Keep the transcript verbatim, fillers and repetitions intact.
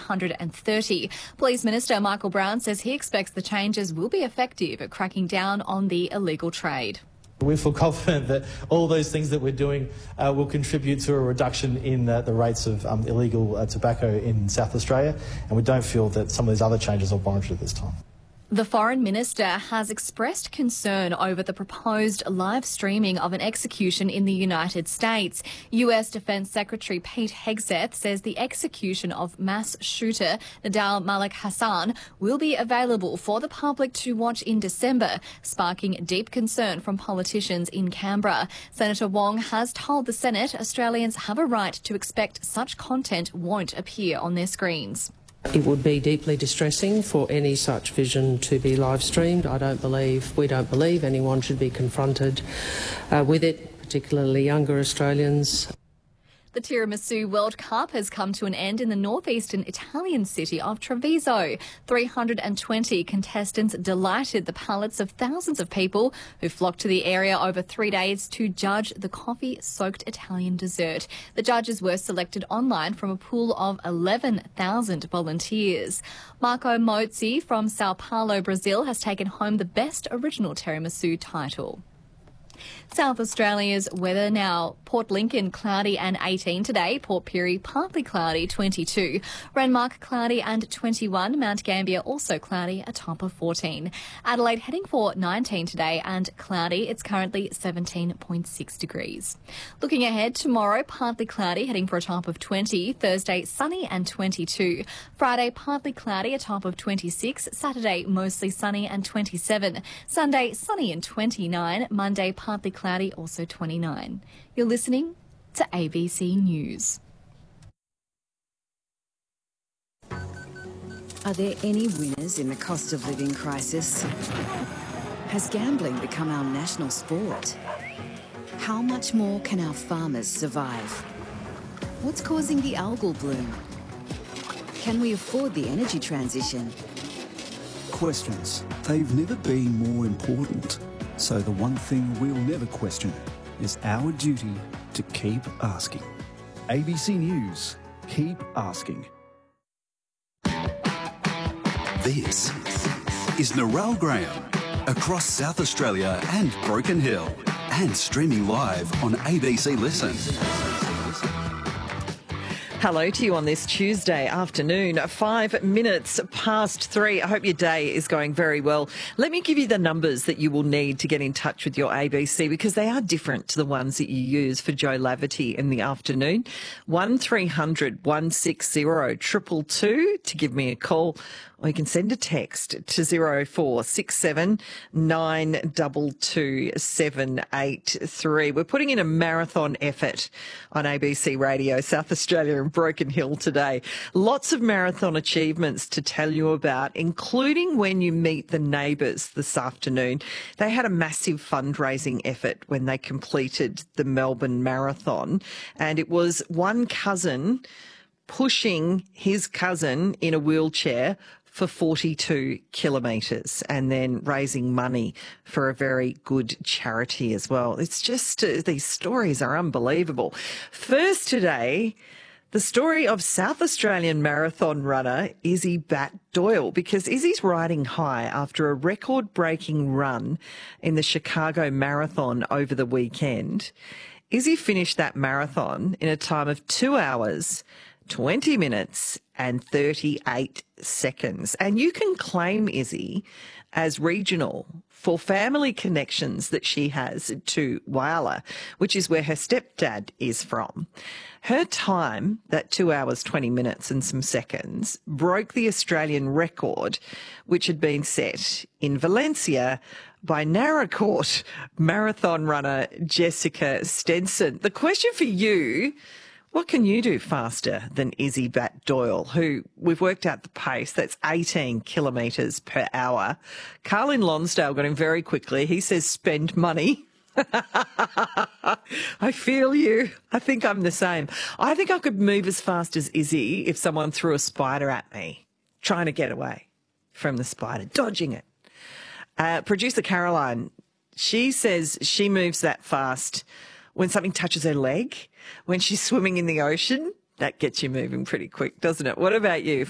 hundred thirty. Police Minister Michael Brown says he expects the changes will be effective at cracking down on the illegal trade. We feel confident that all those things that we're doing uh, will contribute to a reduction in uh, the rates of um, illegal uh, tobacco in South Australia, and we don't feel that some of these other changes are warranted at this time. The Foreign Minister has expressed concern over the proposed live streaming of an execution in the United States. U S Defense Secretary Pete Hegseth says the execution of mass shooter Nidal Malik Hassan will be available for the public to watch in December, sparking deep concern from politicians in Canberra. Senator Wong has told the Senate Australians have a right to expect such content won't appear on their screens. It would be deeply distressing for any such vision to be live streamed. I don't believe, we don't believe anyone should be confronted uh, with it, particularly younger Australians. The Tiramisu World Cup has come to an end in the northeastern Italian city of Treviso. three hundred twenty contestants delighted the palates of thousands of people who flocked to the area over three days to judge the coffee-soaked Italian dessert. The judges were selected online from a pool of eleven thousand volunteers. Marco Mozzi from Sao Paulo, Brazil, has taken home the Best Original Tiramisu title. South Australia's weather now. Port Lincoln cloudy and eighteen today. Port Pirie partly cloudy, twenty-two. Renmark cloudy and twenty-one. Mount Gambier also cloudy, a top of fourteen. Adelaide heading for nineteen today and cloudy. It's currently seventeen point six degrees. Looking ahead, tomorrow partly cloudy, heading for a top of twenty. Thursday sunny and twenty-two. Friday partly cloudy, a top of twenty-six. Saturday mostly sunny and twenty-seven. Sunday sunny and twenty-nine. Monday partly cloudy, also twenty-nine. You're listening to A B C News. Are there any winners in the cost of living crisis? Has gambling become our national sport? How much more can our farmers survive? What's causing the algal bloom? Can we afford the energy transition? Questions. They've never been more important. So the one thing we'll never question is our duty to keep asking. A B C News. Keep asking. This is Narelle Graham across South Australia and Broken Hill and streaming live on A B C Listen. Hello to you on this Tuesday afternoon, five minutes past three. I hope your day is going very well. Let me give you the numbers that you will need to get in touch with your A B C because they are different to the ones that you use for Joe Laverty in the afternoon. one three hundred one six zero two two two to give me a call, or you can send a text to zero four six seven nine two two seven eight three. We're putting in a marathon effort on A B C Radio South Australia and Broken Hill today. Lots of marathon achievements to tell you about, including when you meet the neighbours this afternoon. They had a massive fundraising effort when they completed the Melbourne Marathon, and it was one cousin pushing his cousin in a wheelchair for forty-two kilometres and then raising money for a very good charity as well. It's just, uh, these stories are unbelievable. First today, the story of South Australian marathon runner Izzy Batt-Doyle, because Izzy's riding high after a record-breaking run in the Chicago Marathon over the weekend. Izzy finished that marathon in a time of two hours, twenty minutes and thirty-eight seconds. And you can claim Izzy as regional for family connections that she has to Whyalla, which is where her stepdad is from. Her time, that two hours, twenty minutes and some seconds, broke the Australian record, which had been set in Valencia by Naracoorte marathon runner Jessica Stenson. The question for you: what can you do faster than Izzy Batt-Doyle, who we've worked out the pace, that's eighteen kilometres per hour. Carlin Lonsdale got him very quickly. He says spend money. I feel you. I think I'm the same. I think I could move as fast as Izzy if someone threw a spider at me, trying to get away from the spider, dodging it. Uh, producer Caroline, she says she moves that fast when something touches her leg, when she's swimming in the ocean. That gets you moving pretty quick, doesn't it? What about you?